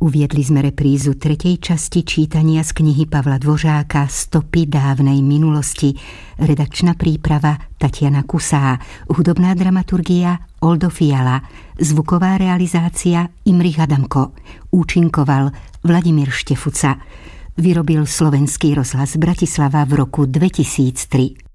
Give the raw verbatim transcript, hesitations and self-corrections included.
Uviedli sme reprízu tretej časti čítania z knihy Pavla Dvořáka Stopy dávnej minulosti. Redakčná príprava Tatiana Kusá, hudobná dramaturgia Oldo Fiala, zvuková realizácia Imrich Adamko, účinkoval Vladimír Štefuca. Vyrobil Slovenský rozhlas Bratislava v roku dvetisíctri.